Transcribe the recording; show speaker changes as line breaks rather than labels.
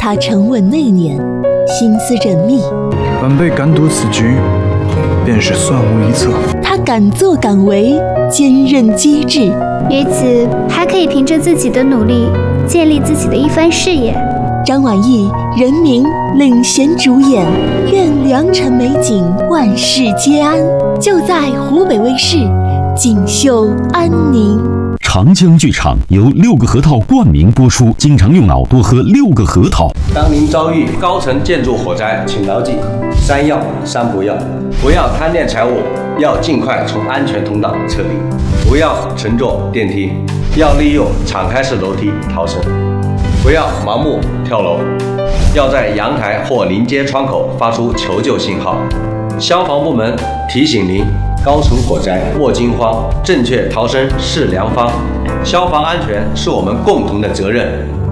他沉稳内敛，心思缜密。
晚辈敢赌此局，便是算无一策。
他敢作敢为，坚韧机智。
于此还可以凭着自己的努力，建立自己的一番事业。
张晚意人民领衔主演，愿良辰美景万事皆安，就在湖北卫视锦绣安宁。
长江剧场由6个核桃冠名播出，经常用脑多喝6个核桃。
当您遭遇高层建筑火灾，请牢记3要3不要：不要贪恋财物，要尽快从安全通道撤离；不要乘坐电梯，要利用敞开式楼梯逃生；不要盲目跳楼，要在阳台或临街窗口发出求救信号。消防部门提醒您：高层火灾莫惊慌，正确逃生是良方。消防安全是我们共同的责任。